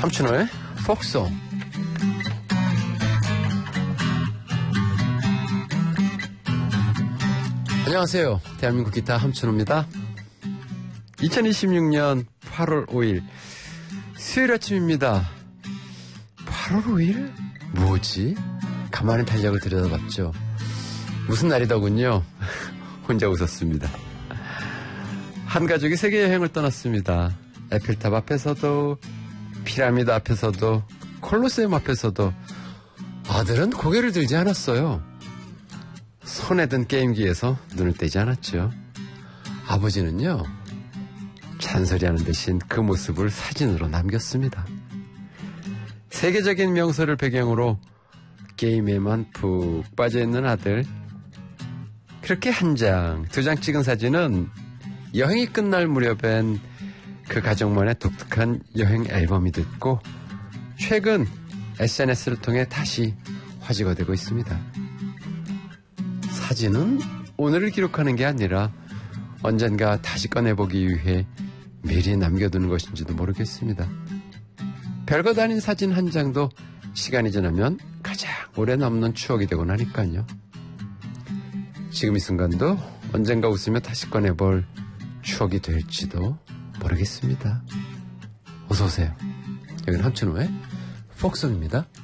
함춘호의 폭송. 안녕하세요. 대한민국 기타 함춘호입니다. 2026년 8월 5일 수요일 아침입니다. 8월 5일? 뭐지? 가만히 달력을 들여다봤죠. 무슨 날이더군요. 혼자 웃었습니다. 한 가족이 세계 여행을 떠났습니다. 에펠탑 앞에서도, 피라미드 앞에서도, 콜로세움 앞에서도 아들은 고개를 들지 않았어요. 손에 든 게임기에서 눈을 떼지 않았죠. 아버지는요, 잔소리하는 대신 그 모습을 사진으로 남겼습니다. 세계적인 명소를 배경으로 게임에만 푹 빠져있는 아들. 그렇게 한 장, 두 장 찍은 사진은 여행이 끝날 무렵엔 그 가족만의 독특한 여행 앨범이 됐고, 최근 SNS를 통해 다시 화제가 되고 있습니다. 사진은 오늘을 기록하는 게 아니라 언젠가 다시 꺼내보기 위해 미리 남겨두는 것인지도 모르겠습니다. 별것 아닌 사진 한 장도 시간이 지나면 가장 오래 남는 추억이 되곤 하니까요. 지금 이 순간도 언젠가 웃으며 다시 꺼내볼 추억이 될지도 모르겠습니다. 어서오세요. 여기는 함춘호의 폭송입니다.